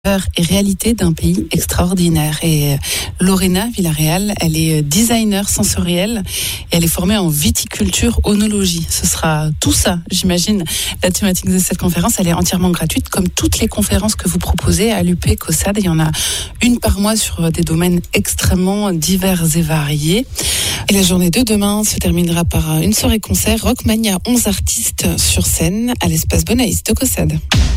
et réalité d'un pays extraordinaire. Et Lorena Villarreal, elle est designer sensorielle et elle est formée en viticulture onologie. Ce sera tout ça, j'imagine, la thématique de cette conférence. Elle est entièrement gratuite, comme toutes les conférences que vous proposez à l'UP-COSAD. Il y en a une par mois sur des domaines extrêmement divers et variés. Et la journée de demain se terminera par une soirée concert Rockmania, 11 artistes sur scène à l'espace Bonaïs de COSAD.